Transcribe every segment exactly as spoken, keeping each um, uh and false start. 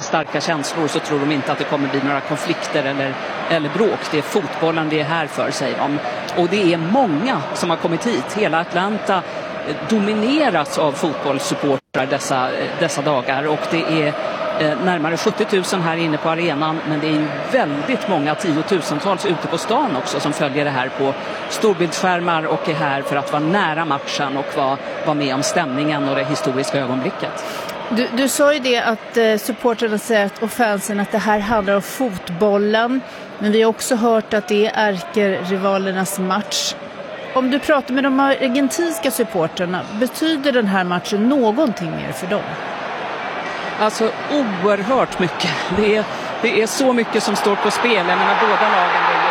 starka känslor så tror de inte att det kommer bli några konflikter eller, eller bråk. Det är fotbollen det är här för, säger de. Och det är många som har kommit hit. Hela Atlanta domineras av fotbollssupportrar dessa, dessa dagar, och det är eh, närmare sjuttio tusen här inne på arenan, men det är ju väldigt många tiotusentals ute på stan också som följer det här på storbildsskärmar och är här för att vara nära matchen och vara, vara med om stämningen och det historiska ögonblicket. Du, du sa ju det att eh, supportrarna säger att, och fansen att det här handlar om fotbollen, men vi har också hört att det är ärkerivalernas match. Om du pratar med de argentinska supporterna, betyder den här matchen någonting mer för dem? Alltså oerhört mycket. Det är, det är så mycket som står på spel. Jag menar, båda lagen vill...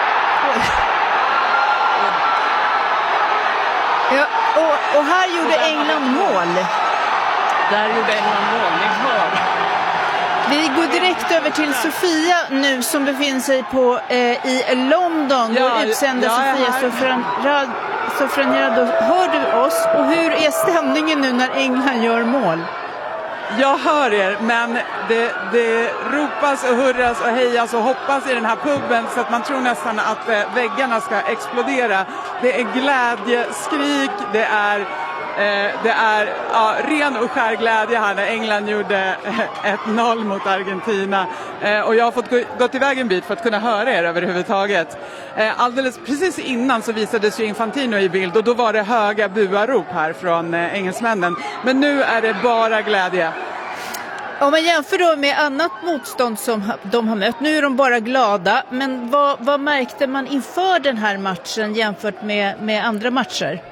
Ja, och, och här gjorde England mål. Där gjorde England mål, ni hör. Vi går direkt över till Sofia nu som befinner sig på, eh, i London. Ja, Vår utsända ja, Sofia Sofroniadou. Hör du oss? Och hur är stämningen nu när England gör mål? Jag hör er, men det, det ropas och hurras och hejas och hoppas i den här puben så att man tror nästan att eh, väggarna ska explodera. Det är glädjeskrik, det är... Eh, det är ja, ren och skär glädje här när England gjorde ett noll mot Argentina. Eh, och jag har fått gå, gått iväg en bit för att kunna höra er överhuvudtaget. Eh, alldeles precis innan så visades ju Infantino i bild och då var det höga buarop här från eh, engelsmännen. Men nu är det bara glädje. Om man jämför då med annat motstånd som de har mött, nu är de bara glada. Men vad, vad märkte man inför den här matchen jämfört med, med andra matcher?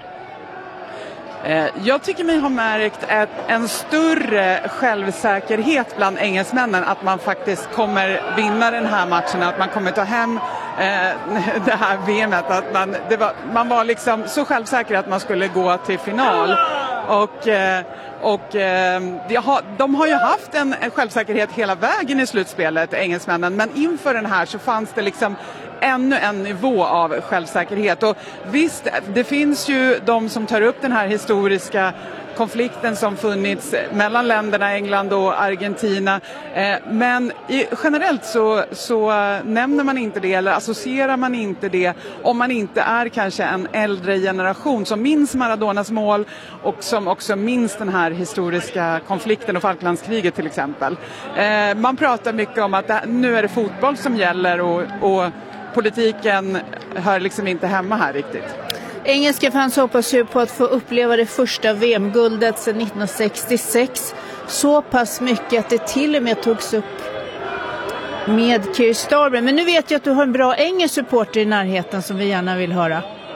Jag tycker mig ha märkt ett, en större självsäkerhet bland engelsmännen att man faktiskt kommer vinna den här matchen, att man kommer ta hem eh, det här V M:et, att man, det var, man var liksom så självsäker att man skulle gå till final. Och, eh, och eh, de, har, de har ju haft en, en självsäkerhet hela vägen i slutspelet, engelsmännen, men inför den här så fanns det liksom ännu en nivå av självsäkerhet. Och visst, det finns ju de som tar upp den här historiska konflikten som funnits mellan länderna England och Argentina. Eh, men i, generellt så, så nämner man inte det eller associerar man inte det om man inte är kanske en äldre generation som minns Maradonas mål och som också minns den här historiska konflikten och Falklandskriget till exempel. Eh, man pratar mycket om att det, nu är det fotboll som gäller och, och politiken hör liksom inte hemma här riktigt. Engelska fans hoppas ju på att få uppleva det första V M-guldet sedan nittonhundrasextiosex. Så pass mycket att det till och med togs upp med Keir Starmer. Men nu vet jag att du har en bra engelsk supporter i närheten som vi gärna vill höra.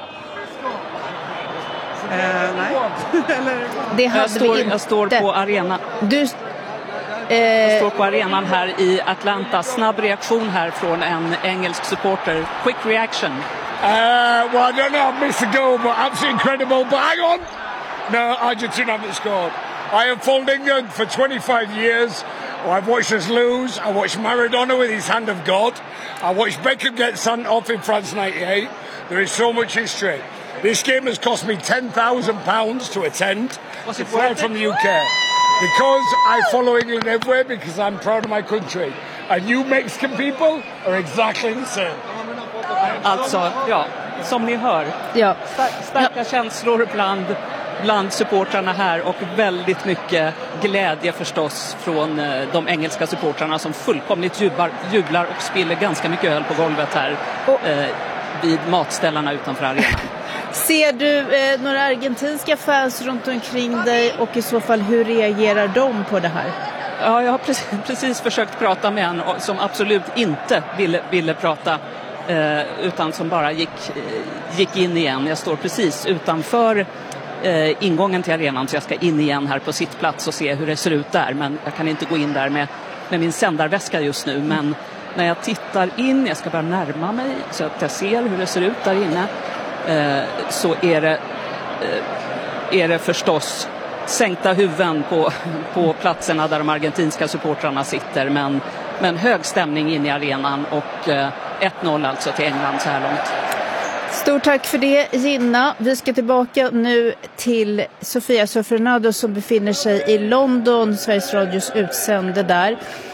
Eh, nej. Eller... Det hade jag, står, vi inte. jag står på arenan. Du... Jag står på arenan här i Atlanta. Snabb reaktion här från en engelsk supporter. Quick reaction. Uh, well, I don't know, I missed the goal, but absolutely incredible. But hang on! No, Argentina haven't scored. I have followed England for twenty-five years. I've watched us lose. I watched Maradona with his hand of God. I watched Beckham get sent off in France ninety-eight. There is so much history. This game has cost me ten thousand pounds to attend. Was it fly from the U K. Because I follow England everywhere because I'm proud of my country. And you Mexican people are exactly the same. Alltså, ja, som ni hör. Ja. Starka ja. känslor bland, bland supportrarna här och väldigt mycket glädje förstås från de engelska supportrarna som fullkomligt jublar, jublar och spiller ganska mycket öl på golvet här och, eh, vid matställarna utanför arenan. Ser du eh, några argentinska fans runt omkring dig och i så fall hur reagerar de på det här? Ja, jag har precis, precis försökt prata med en som absolut inte ville, ville prata eh, utan som bara gick, gick in igen. Jag står precis utanför eh, ingången till arenan så jag ska in igen här på sittplats och se hur det ser ut där. Men jag kan inte gå in där med, med min sändarväska just nu. Men när jag tittar in, jag ska bara närma mig så att jag ser hur det ser ut där inne. Eh, så är det, eh, är det förstås sänkta huvuden på, på platserna där de argentinska supportrarna sitter. Men, men hög stämning in i arenan och eh, ett noll alltså till England så här långt. Stort tack för det, Gina. Vi ska tillbaka nu till Sofia Sofroniadou som befinner sig i London, Sveriges Radios utsände där.